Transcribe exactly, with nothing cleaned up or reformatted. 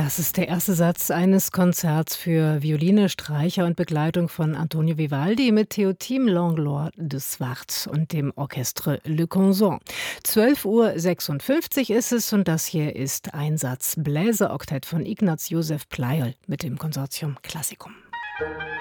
Das ist der erste Satz eines Konzerts für Violine, Streicher und Begleitung von Antonio Vivaldi mit Théotime Langlois de Swart und dem Orchestre Le Canson. zwölf Uhr sechsundfünfzig ist es und das hier ist ein Satz Bläseroktett von Ignaz Josef Pleyel mit dem Konsortium Classicum.